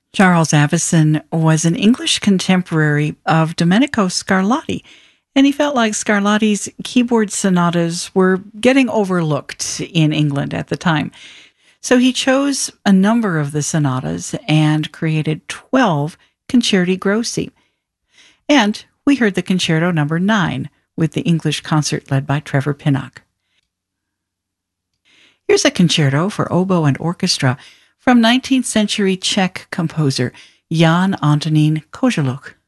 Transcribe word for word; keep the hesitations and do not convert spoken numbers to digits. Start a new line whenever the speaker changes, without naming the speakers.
Charles Avison was an English contemporary of Domenico Scarlatti, and he felt like Scarlatti's keyboard sonatas were getting overlooked in England at the time. So he chose a number of the sonatas and created twelve concerti grossi. And we heard the Concerto number nine with the English concert led by Trevor Pinnock. Here's a concerto for oboe and orchestra from nineteenth century Czech composer Jan Antonín Koželuch.